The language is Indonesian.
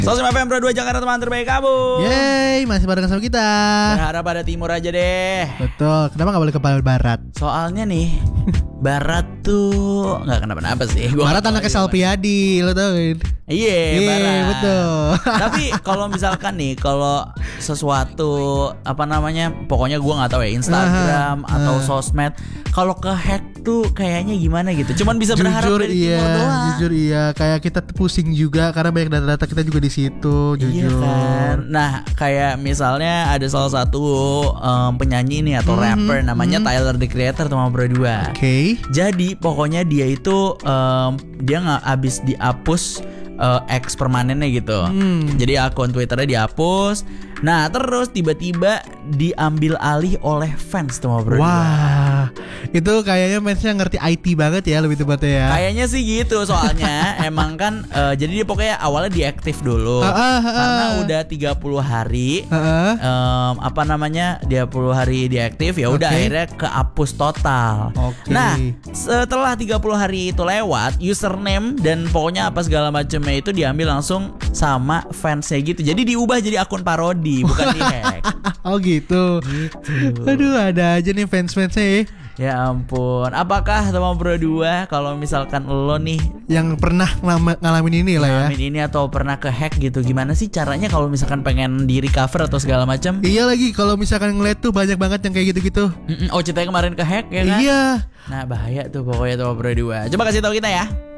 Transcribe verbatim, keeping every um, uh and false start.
Sosmed F M Pro dua Jakarta, teman terbaik kamu. Yeay, masih bareng sama kita. Berharap pada timur aja deh. Betul, kenapa gak boleh ke barat? Soalnya nih barat tuh gak kenapa-napa sih. Gua Barat anaknya Salpiadi, lo tau kan? Iya, barat. Betul. Tapi kalau misalkan nih, kalau sesuatu apa namanya, pokoknya gue nggak tahu ya, Instagram uh, atau uh. sosmed, kalau ke hack tuh kayaknya gimana gitu. Cuman bisa berharap jujur dari iya, timur doang. Jujur iya, kayak kita tuh pusing juga karena banyak data-data kita juga di situ. Jujur. Iya kan. Nah, kayak misalnya ada salah satu um, penyanyi nih atau mm-hmm, rapper namanya mm-hmm. Tyler the Creator teman Pro dua. Oke. Okay. Jadi pokoknya dia itu um, dia nggak habis dihapus uh, X permanennya gitu. Hmm. Jadi akun Twitternya dihapus. Nah terus tiba-tiba diambil alih oleh fans teman Pro. Wah, itu kayaknya fansnya ngerti I T banget ya, lebih tepatnya ya. Kayaknya sih gitu, soalnya emang kan uh, jadi dia pokoknya awalnya diaktif dulu. uh, uh, uh. Karena udah tiga puluh hari uh, uh. Um, apa namanya tiga puluh hari diaktif, ya udah okay. Akhirnya kehapus total. Okay. Nah setelah tiga puluh hari itu lewat, username dan pokoknya apa segala macamnya itu diambil langsung sama fansnya gitu. Jadi diubah jadi akun parodi, bukan dihack. Oh gitu. Gitu. Aduh, ada aja nih fans-fansnya ya. Ya ampun. Apakah teman Pro dua kalau misalkan lo nih yang pernah ngalami, ngalamin ini lah ya. Ngalamin ini atau pernah ke hack gitu, gimana sih caranya kalau misalkan pengen di recover atau segala macam? Iya lagi, kalau misalkan ngeliat tuh banyak banget yang kayak gitu-gitu. Mm-mm. Oh, ceritanya kemarin ke hack ya kan? Iya. Nah bahaya tuh pokoknya teman Pro dua. Coba kasih tahu kita ya.